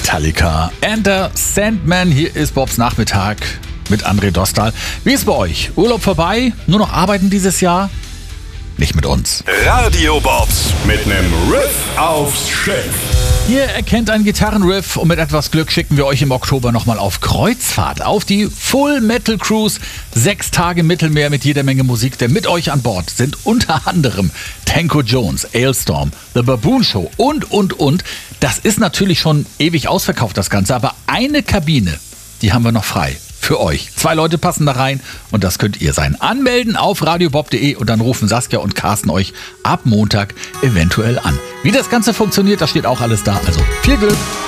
Metallica. Enter Sandman, hier ist Bobs Nachmittag mit André Dostal. Wie ist bei euch? Urlaub vorbei? Nur noch arbeiten dieses Jahr? Nicht mit uns. Radio Bobs mit nem Riff aufs Schiff. Ihr erkennt einen Gitarrenriff und mit etwas Glück schicken wir euch im Oktober nochmal auf Kreuzfahrt, auf die Full Metal Cruise. 6 Tage Mittelmeer mit jeder Menge Musik, denn mit euch an Bord sind unter anderem Tanko Jones, Alestorm, The Baboon Show und. Das ist natürlich schon ewig ausverkauft, das Ganze, aber eine Kabine, die haben wir noch frei. Für euch. 2 Leute passen da rein und das könnt ihr sein. Anmelden auf radiobob.de und dann rufen Saskia und Carsten euch ab Montag eventuell an. Wie das Ganze funktioniert, das steht auch alles da. Also viel Glück!